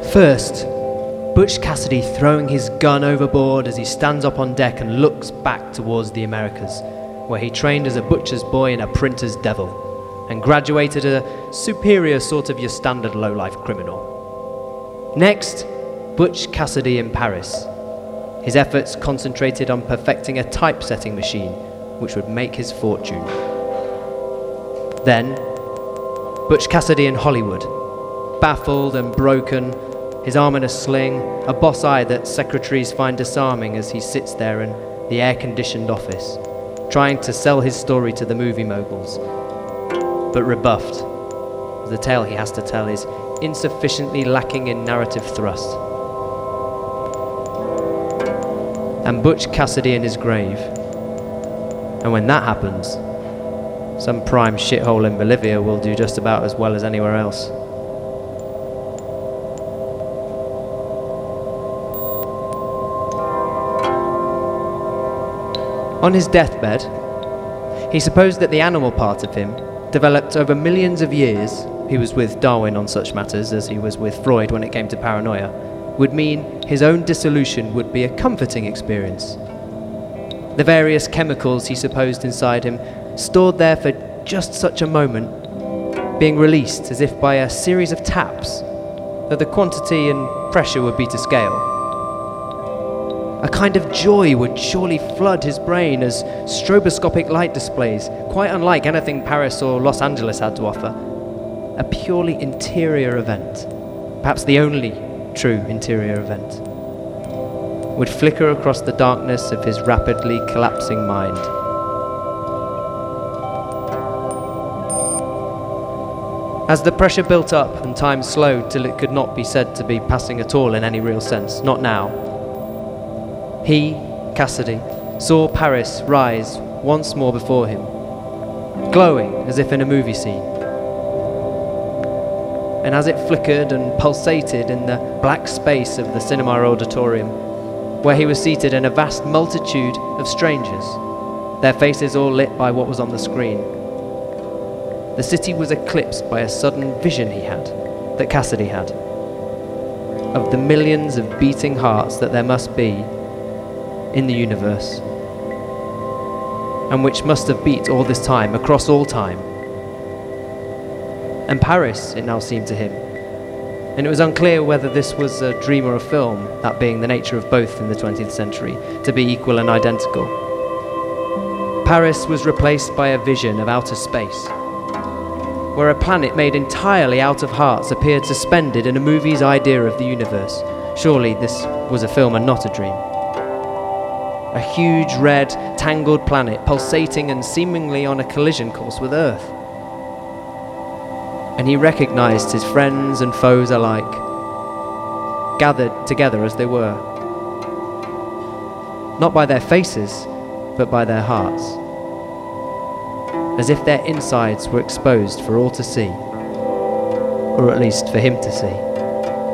First, Butch Cassidy throwing his gun overboard as he stands up on deck and looks back towards the Americas, where he trained as a butcher's boy and a printer's devil, and graduated a superior sort of your standard low-life criminal. Next, Butch Cassidy in Paris, his efforts concentrated on perfecting a typesetting machine which would make his fortune. Then, Butch Cassidy in Hollywood, baffled and broken, his arm in a sling, a boss eye that secretaries find disarming as he sits there in the air-conditioned office, trying to sell his story to the movie moguls, but rebuffed. The tale he has to tell is insufficiently lacking in narrative thrust. And Butch Cassidy in his grave. And when that happens, some prime shithole in Bolivia will do just about as well as anywhere else. On his deathbed, he supposed that the animal part of him, developed over millions of years, he was with Darwin on such matters as he was with Freud when it came to paranoia, would mean his own dissolution would be a comforting experience. The various chemicals he supposed inside him, stored there for just such a moment, being released as if by a series of taps, though the quantity and pressure would be to scale. A kind of joy would surely flood his brain as stroboscopic light displays, quite unlike anything Paris or Los Angeles had to offer. A purely interior event, perhaps the only true interior event, would flicker across the darkness of his rapidly collapsing mind. As the pressure built up and time slowed till it could not be said to be passing at all in any real sense, not now, he, Cassidy, saw Paris rise once more before him, glowing as if in a movie scene. And as it flickered and pulsated in the black space of the cinema auditorium, where he was seated in a vast multitude of strangers, their faces all lit by what was on the screen, the city was eclipsed by a sudden vision he had, that Cassidy had, of the millions of beating hearts that there must be in the universe, and which must have beat all this time, across all time. And Paris, it now seemed to him, and it was unclear whether this was a dream or a film, that being the nature of both in the 20th century, to be equal and identical. Paris was replaced by a vision of outer space, where a planet made entirely out of hearts appeared suspended in a movie's idea of the universe. Surely this was a film and not a dream. A huge, red, tangled planet pulsating and seemingly on a collision course with Earth. And he recognized his friends and foes alike, gathered together as they were, not by their faces, but by their hearts, as if their insides were exposed for all to see, or at least for him to see.